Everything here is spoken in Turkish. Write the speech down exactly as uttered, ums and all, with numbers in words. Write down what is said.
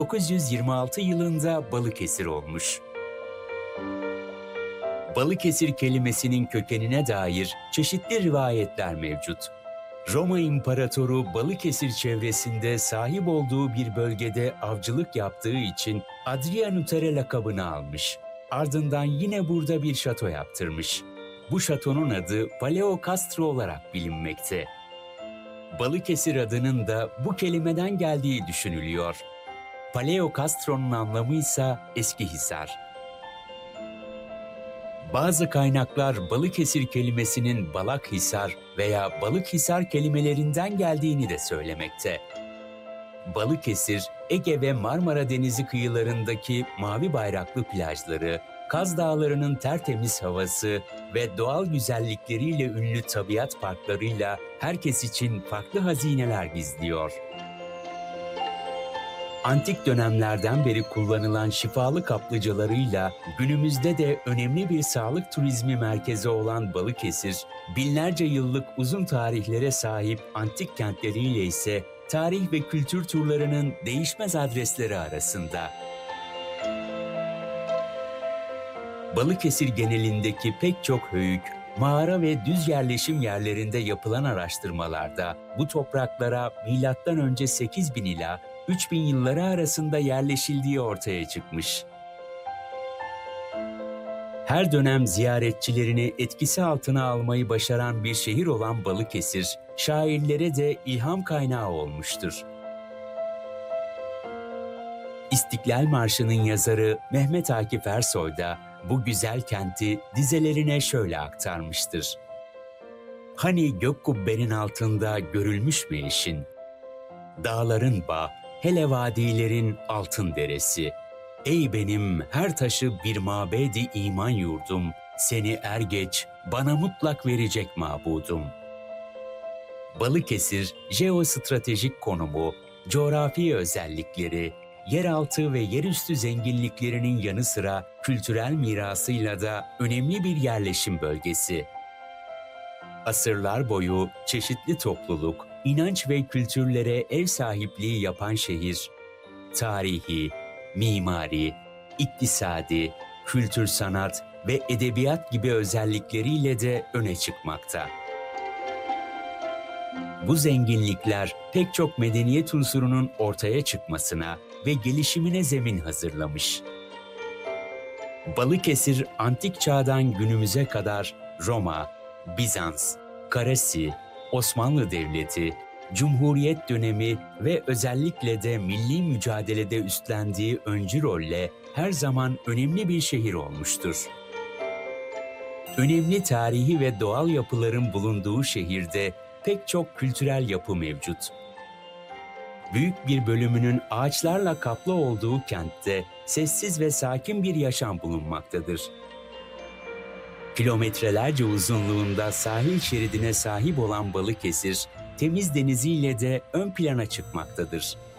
dokuz yüz yirmi altı yılında Balıkesir olmuş. Balıkesir kelimesinin kökenine dair çeşitli rivayetler mevcut. Roma İmparatoru Balıkesir çevresinde sahip olduğu bir bölgede avcılık yaptığı için Adrianutera lakabını almış. Ardından yine burada bir şato yaptırmış. Bu şatonun adı Paleokastro olarak bilinmekte. Balıkesir adının da bu kelimeden geldiği düşünülüyor. Paleokastro'nun anlamı ise eski hisar. Bazı kaynaklar Balıkesir kelimesinin Balakhisar veya Balıkhisar kelimelerinden geldiğini de söylemekte. Balıkesir, Ege ve Marmara Denizi kıyılarındaki mavi bayraklı plajları, Kaz Dağları'nın tertemiz havası ve doğal güzellikleriyle ünlü tabiat parklarıyla herkes için farklı hazineler gizliyor. Antik dönemlerden beri kullanılan şifalı kaplıcalarıyla günümüzde de önemli bir sağlık turizmi merkezi olan Balıkesir, binlerce yıllık uzun tarihlere sahip antik kentleriyle ise tarih ve kültür turlarının değişmez adresleri arasında. Balıkesir genelindeki pek çok höyük, mağara ve düz yerleşim yerlerinde yapılan araştırmalarda bu topraklara milattan önce sekiz bin ila üç bin yılları arasında yerleşildiği ortaya çıkmış. Her dönem ziyaretçilerini etkisi altına almayı başaran bir şehir olan Balıkesir, şairlere de ilham kaynağı olmuştur. İstiklal Marşı'nın yazarı Mehmet Akif Ersoy da bu güzel kenti dizelerine şöyle aktarmıştır. Hani gök kubbenin altında görülmüş mü eşin? Dağların bağ, hele vadilerin altın deresi. Ey benim her taşı bir mabedi iman yurdum, seni er geç bana mutlak verecek mabudum. Balıkesir, jeostratejik konumu, coğrafi özellikleri, yeraltı ve yerüstü zenginliklerinin yanı sıra kültürel mirasıyla da önemli bir yerleşim bölgesi. Asırlar boyu çeşitli topluluk, inanç ve kültürlere ev sahipliği yapan şehir, tarihi, mimari, iktisadi, kültür sanat ve edebiyat gibi özellikleriyle de öne çıkmakta. Bu zenginlikler pek çok medeniyet unsurunun ortaya çıkmasına ve gelişimine zemin hazırlamış. Balıkesir, antik çağdan günümüze kadar Roma, Bizans, Karasi, Osmanlı Devleti, Cumhuriyet dönemi ve özellikle de milli mücadelede üstlendiği öncü rolle her zaman önemli bir şehir olmuştur. Önemli tarihi ve doğal yapıların bulunduğu şehirde pek çok kültürel yapı mevcut. Büyük bir bölümünün ağaçlarla kaplı olduğu kentte sessiz ve sakin bir yaşam bulunmaktadır. Kilometrelerce uzunluğunda sahil şeridine sahip olan Balıkesir, temiz deniziyle de ön plana çıkmaktadır.